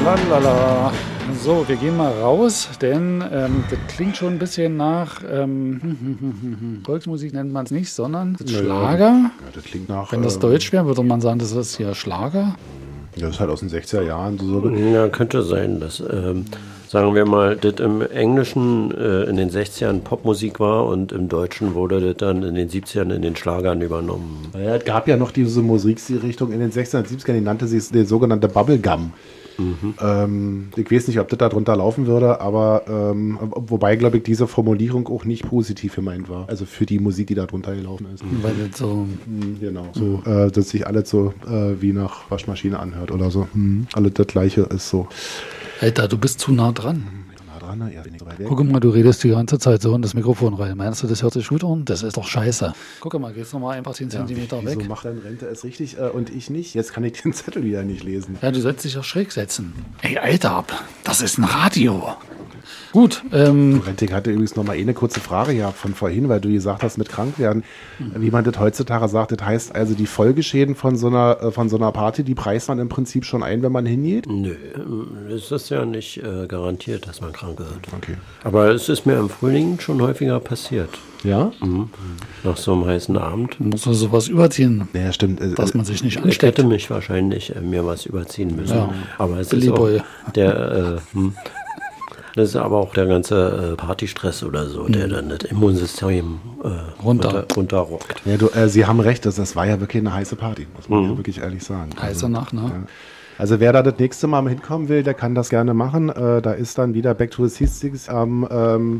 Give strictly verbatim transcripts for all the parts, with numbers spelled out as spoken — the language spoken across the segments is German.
Lalala. So, wir gehen mal raus, denn ähm, das klingt schon ein bisschen nach ähm, Volksmusik nennt man es nicht, sondern das Schlager. Ja, das klingt nach... Wenn das ähm, Deutsch wäre, würde man sagen, das ist hier Schlager. Ja, das ist halt aus den sechziger Jahren. So. Ja, könnte sein, dass, ähm, sagen wir mal, das im Englischen äh, in den sechzigern Popmusik war und im Deutschen wurde das dann in den siebzigern in den Schlagern übernommen. Ja, es gab ja noch diese Musikrichtung in den sechzigern, siebzigern, die nannte sich die sogenannte Bubblegum. Mhm. Ähm, ich weiß nicht, ob das da drunter laufen würde, aber ähm, wobei, glaube ich, diese Formulierung auch nicht positiv gemeint war. Also für die Musik, die da drunter gelaufen ist. Mhm. Weil das so... Genau. So, äh, dass sich alles so äh, wie nach Waschmaschine anhört oder so. Mhm. Alles das Gleiche ist so. Alter, du bist zu nah dran. Nah dran, ja, bin ich so weit weg. Guck mal, du redest die ganze Zeit so in das Mikrofon rein. Meinst du, das hört sich gut an? Das ist doch scheiße. Guck mal, gehst noch mal ein paar zehn Zentimeter Wieso weg. macht dein Rente es richtig äh, und ich nicht? Jetzt kann ich den Zettel wieder nicht lesen. Ja, du sollst dich auch schräg setzen. Ey, Alter, das ist ein Radio. Gut, ähm... Rentig hatte übrigens noch mal eine kurze Frage gehabt von vorhin, weil du gesagt hast, mit krank werden. Mhm. Wie man das heutzutage sagt, das heißt also, die Folgeschäden von so einer, von so einer Party, die preist man im Prinzip schon ein, wenn man hingeht? Nö, es ist ja nicht äh, garantiert, dass man krank wird. Okay. Aber es ist mir im Frühling schon häufiger passiert. Ja? Mhm. Nach so einem heißen Abend. Muss man sowas überziehen, ja, stimmt. dass man sich nicht Ich ansteckt. hätte mich wahrscheinlich äh, mir was überziehen müssen. Ja. Aber es Billy ist auch Boy. der... Äh, hm. Das ist aber auch der ganze äh, Partystress oder so, der dann das Immunsystem äh, Runter. runter, runterrockt. Ja, du, äh, Sie haben recht, das, das war ja wirklich eine heiße Party, muss man Mhm. ja wirklich ehrlich sagen. Heiße Nacht, ne? Ja. Also wer da das nächste Mal hinkommen will, der kann das gerne machen. Äh, da ist dann wieder Back to the sechziger am, ähm,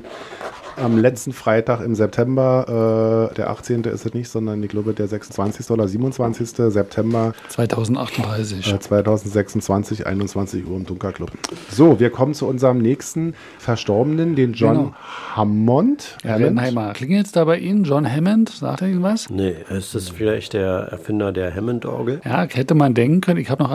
am letzten Freitag im September. Äh, der achtzehnte ist es nicht, sondern ich glaube der sechsundzwanzigste oder siebenundzwanzigste September zweitausendachtunddreißig. äh, zweitausendsechsundzwanzig, einundzwanzig Uhr im Dunkerclub. So, wir kommen zu unserem nächsten Verstorbenen, den John Genau. Hammond. Ja, Heimer. Klingelt es da bei Ihnen? John Hammond? Sagt er Ihnen was? Nee, ist das vielleicht der Erfinder der Hammond-Orgel? Ja, hätte man denken können. Ich habe noch